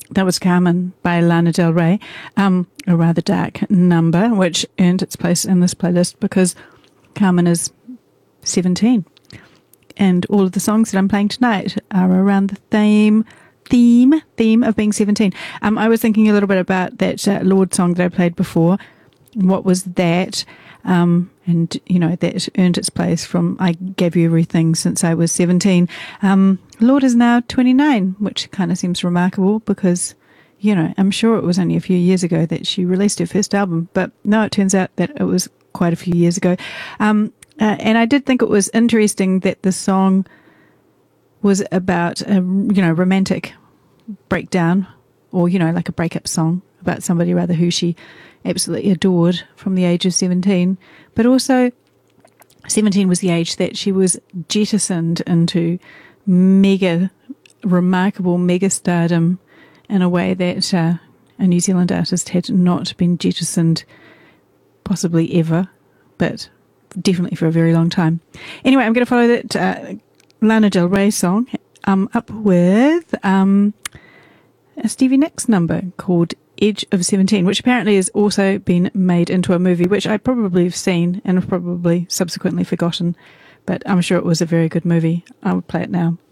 That was Carmen by Lana Del Rey, a rather dark number, which earned its place in this playlist because Carmen is 17. And all of the songs that I'm playing tonight are around the theme of being 17. I was thinking a little bit about that Lorde song that I played before. What was that? And, you know, that earned its place from I Gave You Everything Since I Was 17. Lorde is now 29, which kind of seems remarkable because, you know, I'm sure it was only a few years ago that she released her first album. But no, it turns out that it was quite a few years ago. And I did think it was interesting that the song was about a, you know, romantic breakdown or, you know, like a breakup song about somebody rather who she absolutely adored from the age of 17. But also 17 was the age that she was jettisoned into remarkable mega stardom in a way that a New Zealand artist had not been jettisoned possibly ever, but definitely for a very long time. Anyway, I'm going to follow that Lana Del Rey song up with a Stevie Nicks number called Edge of 17, which apparently has also been made into a movie, which I probably have seen and have probably subsequently forgotten, but I'm sure it was a very good movie. I would play it now.